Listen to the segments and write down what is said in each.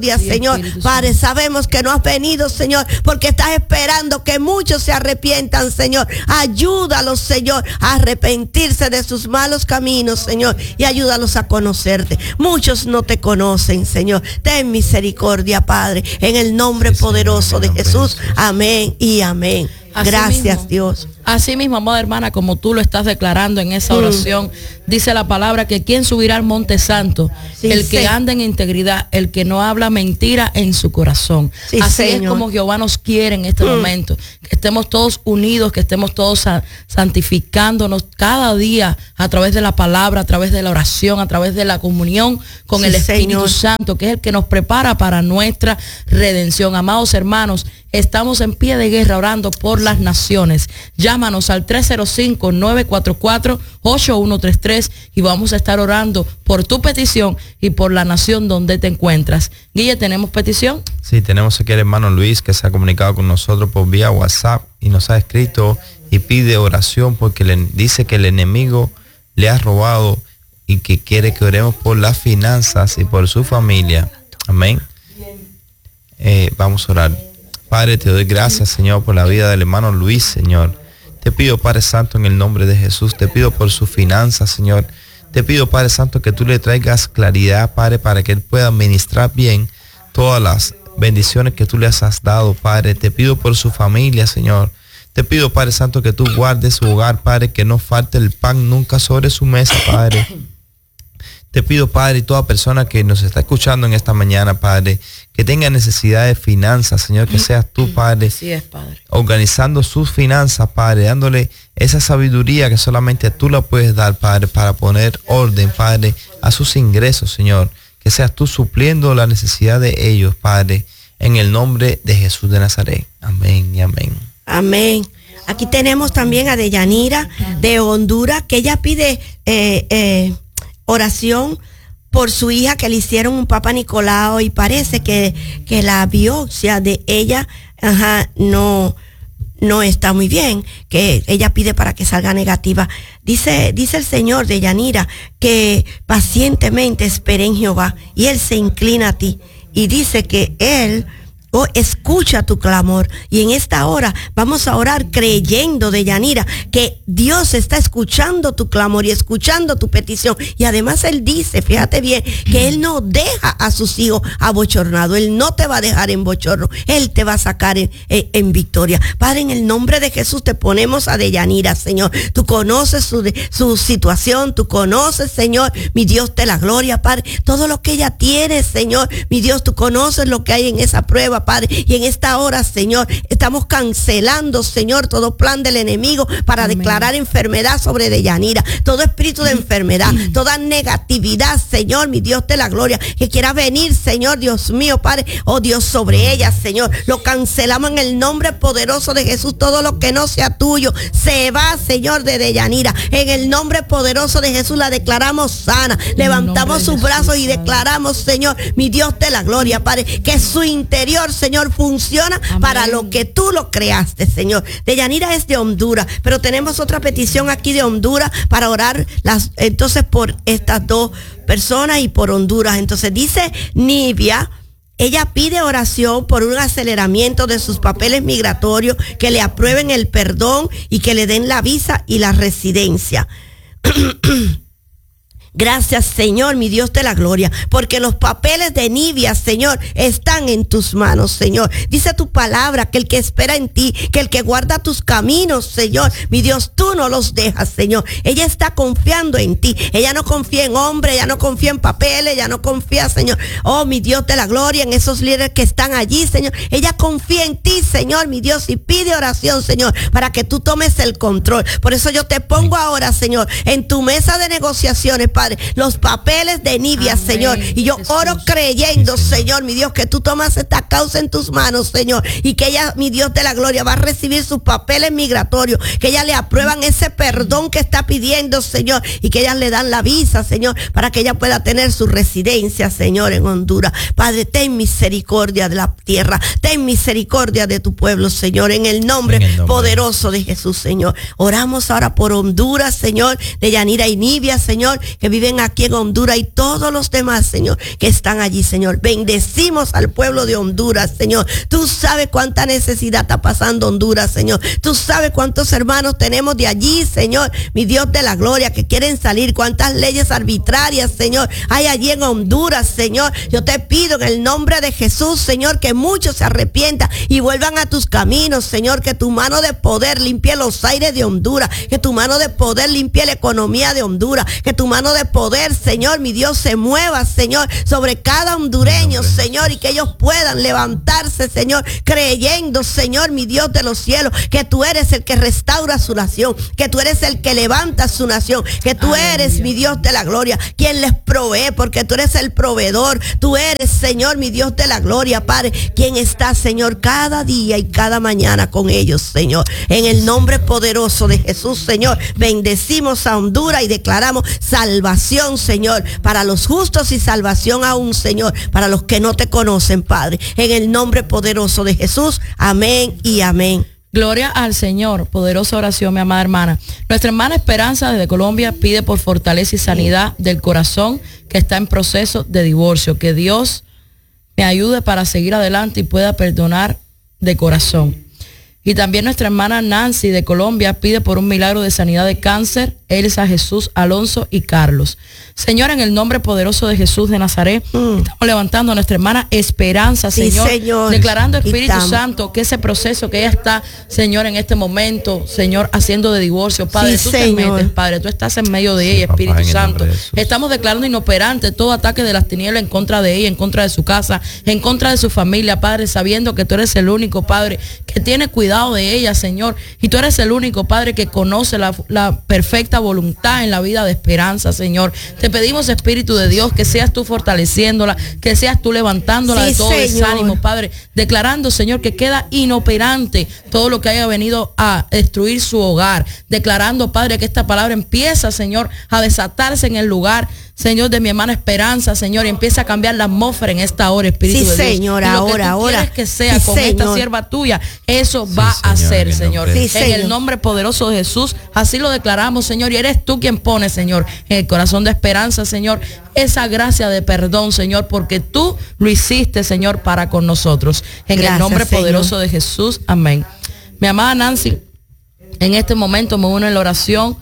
Señor, Padre, sabemos que no has venido, Señor, porque estás esperando que muchos se arrepientan, Señor. Ayúdalos, Señor, a arrepentirse de sus malos caminos, Señor, y ayúdalos a conocerte. Muchos no te conocen, Señor. Ten misericordia, Padre, en el nombre poderoso de Jesús. Amén y amén. Gracias, Dios. Así mismo, amada hermana, como tú lo estás declarando en esa oración, dice la palabra que ¿quién subirá al monte santo? El que anda en integridad, el que no habla mentira en su corazón. Así es como Jehová nos quiere en este momento, que estemos todos unidos, que estemos todos santificándonos cada día a través de la palabra, a través de la oración, a través de la comunión con el Espíritu Santo, que es el que nos prepara para nuestra redención. Amados hermanos, estamos en pie de guerra orando por las naciones. Llámanos al 305-944-8133 y vamos a estar orando por tu petición y por la nación donde te encuentras. Guille, ¿tenemos petición? Sí, tenemos aquí al hermano Luis, que se ha comunicado con nosotros por vía WhatsApp y nos ha escrito y pide oración porque dice que el enemigo le ha robado y que quiere que oremos por las finanzas y por su familia. Amén. Vamos a orar. Padre, te doy gracias, Señor, por la vida del hermano Luis, Señor. Te pido, Padre Santo, en el nombre de Jesús, te pido por sus finanzas, Señor. Te pido, Padre Santo, que tú le traigas claridad, Padre, para que él pueda administrar bien todas las bendiciones que tú le has dado, Padre. Te pido por su familia, Señor. Te pido, Padre Santo, que tú guardes su hogar, Padre, que no falte el pan nunca sobre su mesa, Padre. Te pido, Padre, y toda persona que nos está escuchando en esta mañana, Padre, que tenga necesidad de finanzas, Señor, que seas tú, Padre, así es, Padre, organizando sus finanzas, Padre, dándole esa sabiduría que solamente tú la puedes dar, Padre, para poner orden, Padre, a sus ingresos, Señor. Que seas tú supliendo la necesidad de ellos, Padre, en el nombre de Jesús de Nazaret. Amén y amén. Amén. Aquí tenemos también a Deyanira de Honduras, que ella pide oración por su hija, que le hicieron un Papa Nicolau y parece que la biopsia de ella no está muy bien, que ella pide para que salga negativa. Dice el Señor de Yanira que pacientemente espere en Jehová y Él se inclina a ti y dice que Él escucha tu clamor. Y en esta hora vamos a orar creyendo, de Yanira, que Dios está escuchando tu clamor y escuchando tu petición. Y además Él dice, fíjate bien, que Él no deja a sus hijos abochornados. Él no te va a dejar en bochorno. Él te va a sacar en victoria. Padre, en el nombre de Jesús te ponemos a Deyanira, Señor. Tú conoces su situación, tú conoces, Señor, mi Dios de la gloria, Padre, todo lo que ella tiene, Señor, mi Dios, tú conoces lo que hay en esa prueba, Padre, y en esta hora, Señor, estamos cancelando, Señor, todo plan del enemigo para declarar enfermedad sobre Deyanira, todo espíritu de enfermedad, toda negatividad, Señor, mi Dios de la gloria, que quiera venir, Señor, Dios mío, Padre, oh Dios, sobre ella, Señor, lo cancelamos en el nombre poderoso de Jesús. Todo lo que no sea tuyo se va, Señor, de Deyanira, en el nombre poderoso de Jesús la declaramos sana, levantamos sus brazos y declaramos, Señor, mi Dios de la gloria, Padre, que su interior, Señor, funciona para lo que tú lo creaste, Señor. Deyanira es de Honduras, pero tenemos otra petición aquí de Honduras para orar entonces por estas dos personas y por Honduras. Entonces dice Nivia, ella pide oración por un aceleramiento de sus papeles migratorios, que le aprueben el perdón y que le den la visa y la residencia. Gracias, Señor, mi Dios de la gloria, porque los papeles de Nivia, Señor, están en tus manos, Señor. Dice tu palabra que el que espera en ti, que el que guarda tus caminos, Señor, mi Dios, tú no los dejas, Señor. Ella está confiando en ti. Ella no confía en hombre, ella no confía en papeles, ella no confía, Señor, oh, mi Dios de la gloria, en esos líderes que están allí, Señor. Ella confía en ti, Señor, mi Dios, y pide oración, Señor, para que tú tomes el control. Por eso yo te pongo ahora, Señor, en tu mesa de negociaciones, Padre, los papeles de Nivia, amén, Señor, y yo oro creyendo, Señor, mi Dios, que tú tomas esta causa en tus manos, Señor, y que ella, mi Dios de la gloria, va a recibir sus papeles migratorios, que ella le aprueban ese perdón que está pidiendo, Señor, y que ellas le dan la visa, Señor, para que ella pueda tener su residencia, Señor, en Honduras. Padre, ten misericordia de la tierra, ten misericordia de tu pueblo, Señor, en el nombre poderoso de Jesús, Señor. Oramos ahora por Honduras, Señor, de Yanira y Nivia, Señor, que viven aquí en Honduras y todos los demás, Señor, que están allí, Señor. Bendecimos al pueblo de Honduras, Señor. Tú sabes cuánta necesidad está pasando Honduras, Señor. Tú sabes cuántos hermanos tenemos de allí, Señor, mi Dios de la gloria, que quieren salir, cuántas leyes arbitrarias, Señor, hay allí en Honduras, Señor. Yo te pido en el nombre de Jesús, Señor, que muchos se arrepientan y vuelvan a tus caminos, Señor, que tu mano de poder limpie los aires de Honduras, que tu mano de poder limpie la economía de Honduras, que tu mano de poder, Señor, mi Dios, se mueva, Señor, sobre cada hondureño, Señor, y que ellos puedan levantarse, Señor, creyendo, Señor, mi Dios de los cielos, que tú eres el que restaura su nación, que tú eres el que levanta su nación, que tú eres, mi Dios de la gloria, quien les provee, porque tú eres el proveedor, tú eres, Señor, mi Dios de la gloria, Padre, quien está, Señor, cada día y cada mañana con ellos, Señor. En el nombre poderoso de Jesús, Señor, bendecimos a Honduras y declaramos salvación, Señor, para los justos y salvación aún, Señor, para los que no te conocen, Padre. En el nombre poderoso de Jesús, amén y amén. Gloria al Señor. Poderosa oración, mi amada hermana. Nuestra hermana Esperanza desde Colombia pide por fortaleza y sanidad del corazón que está en proceso de divorcio. Que Dios me ayude para seguir adelante y pueda perdonar de corazón. Y también nuestra hermana Nancy de Colombia pide por un milagro de sanidad de cáncer, Elsa, Jesús, Alonso y Carlos. Señor, en el nombre poderoso de Jesús de Nazaret, estamos levantando a nuestra hermana Esperanza, Señor, Señor, declarando, Espíritu Santo, que ese proceso que ella está, Señor, en este momento, Señor, haciendo de divorcio, Padre, tú te metes, Padre, tú estás en medio de ella, Espíritu Santo. Estamos declarando inoperante todo ataque de las tinieblas en contra de ella, en contra de su casa, en contra de su familia, Padre, sabiendo que tú eres el único, Padre, que tiene cuidado de ella, Señor, y tú eres el único, Padre, que conoce la perfecta voluntad en la vida de Esperanza, Señor. Te pedimos, Espíritu de Dios, que seas tú fortaleciéndola, que seas tú levantándola de todo desánimo, Padre, declarando, Señor, que queda inoperante todo lo que haya venido a destruir su hogar, declarando, Padre, que esta palabra empieza, Señor, a desatarse en el lugar, Señor, de mi hermana Esperanza, Señor, y empieza a cambiar la atmósfera en esta hora, Espíritu de Dios. Señor, ahora. Quieres que sea con esta sierva tuya, eso va a ser, Señor. En el nombre poderoso de Jesús, así lo declaramos, Señor, y eres tú quien pone, Señor, en el corazón de Esperanza, Señor, esa gracia de perdón, Señor, porque tú lo hiciste, Señor, para con nosotros. En el nombre poderoso de Jesús, amén. Mi amada Nancy, en este momento me uno en la oración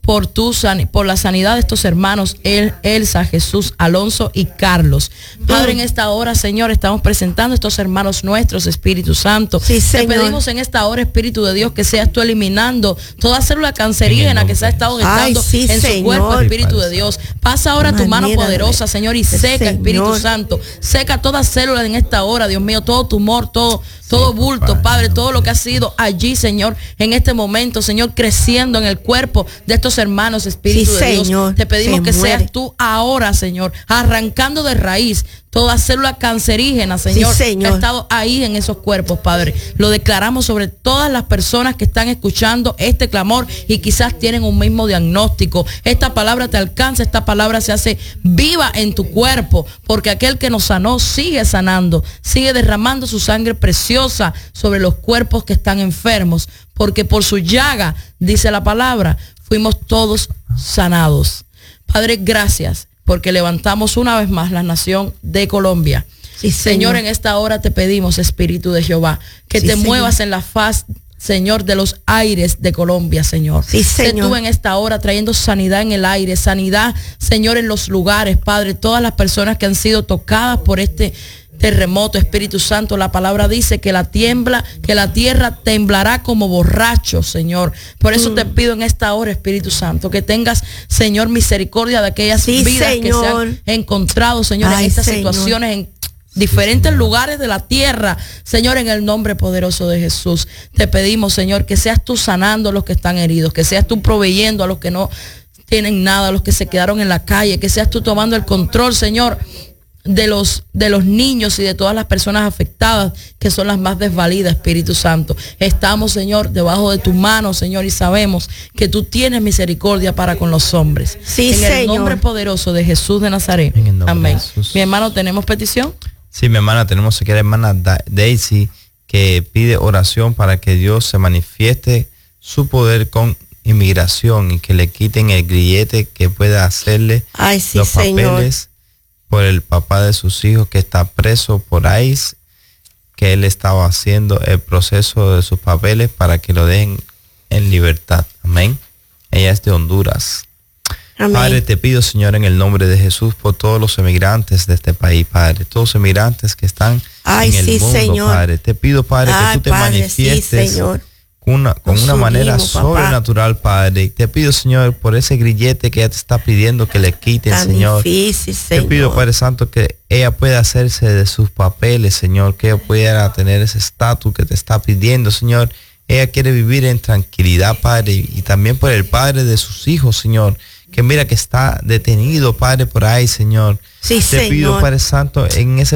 por la sanidad de estos hermanos, Elsa, Jesús, Alonso y Carlos. Padre, en esta hora, Señor, estamos presentando a estos hermanos nuestros, Espíritu Santo. Te pedimos en esta hora, Espíritu de Dios, que seas tú eliminando toda célula cancerígena que se ha estado gestando en su cuerpo, Espíritu de Dios. Pasa ahora tu mano poderosa, Señor, y seca, Espíritu Santo. Seca toda célula en esta hora, Dios mío, todo tumor, todo bulto, Padre, todo lo que ha sido allí, Señor, en este momento, Señor, creciendo en el cuerpo de estos hermanos, Espíritu de Dios. Señor, te pedimos que seas tú ahora, Señor, arrancando de raíz toda célula cancerígena, Señor, que ha estado ahí en esos cuerpos, Padre. Lo declaramos sobre todas las personas que están escuchando este clamor y quizás tienen un mismo diagnóstico. Esta palabra te alcanza, esta palabra se hace viva en tu cuerpo, porque aquel que nos sanó sigue sanando, sigue derramando su sangre preciosa sobre los cuerpos que están enfermos, porque por su llaga, dice la palabra, fuimos todos sanados. Padre, gracias, porque levantamos una vez más la nación de Colombia. Señor, en esta hora te pedimos, Espíritu de Jehová, que te muevas en la faz, Señor, de los aires de Colombia, Señor. Sé tú en esta hora trayendo sanidad en el aire, sanidad, Señor, en los lugares, Padre, todas las personas que han sido tocadas por este terremoto, Espíritu Santo. La palabra dice que la tierra temblará como borracho, Señor. Por eso te pido en esta hora, Espíritu Santo, que tengas, Señor, misericordia de aquellas vidas que se han encontrado, Señor, en estas situaciones, en diferentes lugares de la tierra, Señor, en el nombre poderoso de Jesús. Te pedimos, Señor, que seas tú sanando a los que están heridos, que seas tú proveyendo a los que no tienen nada, a los que se quedaron en la calle, que seas tú tomando el control, Señor, de los niños y de todas las personas afectadas, que son las más desvalidas, Espíritu Santo. Estamos, Señor, debajo de tu mano, Señor, y sabemos que tú tienes misericordia para con los hombres. En el nombre poderoso de Jesús de Nazaret. Amén. Mi hermano, ¿tenemos petición? Sí, mi hermana, tenemos aquí a la hermana Daisy, que pide oración para que Dios se manifieste su poder con inmigración y que le quiten el grillete que pueda hacerle los papeles por el papá de sus hijos que está preso por ICE, que él estaba haciendo el proceso de sus papeles para que lo dejen en libertad. Amén. Ella es de Honduras. Amén. Padre, te pido, Señor, en el nombre de Jesús, por todos los emigrantes de este país, Padre, todos los emigrantes que están en el mundo, Señor. Padre. Te pido, Padre, que tú te manifiestes con una manera sobrenatural, Padre. Te pido, Señor, por ese grillete que ella te está pidiendo que le quiten, Señor. Difícil, Señor. Te pido, Padre Santo, que ella pueda hacerse de sus papeles, Señor, que ella pueda tener ese estatus que te está pidiendo, Señor. Ella quiere vivir en tranquilidad, Padre, y también por el padre de sus hijos, Señor, que mira que está detenido, Padre, por ahí, Señor. Sí, te pido, Padre Santo, en ese